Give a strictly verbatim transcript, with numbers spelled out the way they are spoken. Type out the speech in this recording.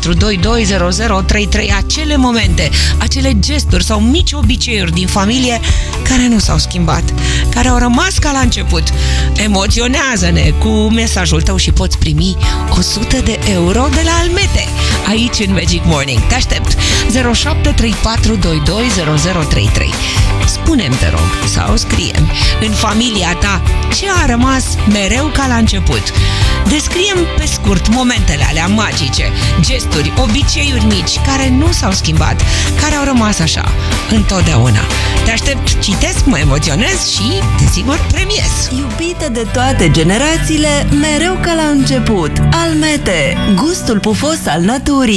patru doi doi zero zero trei trei. Acele momente, acele gesturi sau mici obiceiuri din familie care nu s-au schimbat, care au rămas ca la început. Emoționează-ne cu mesajul tău și poți primi o sută de euro de la Almete aici în Magic Morning. Te aștept. zero șapte trei patru doi doi zero zero trei trei. Spune-mi, te rog, sau scrie-mi, în familia ta ce a rămas mereu ca la început. Descriem pe scurt momentele alea magice, gesturi, obiceiuri mici care nu s-au schimbat, care au rămas așa întotdeauna. Te aștept, citesc, mă emoționez și, desigur, premiez. Iubite de toate generațiile, mereu ca la început. Almete, gustul pufos al naturii.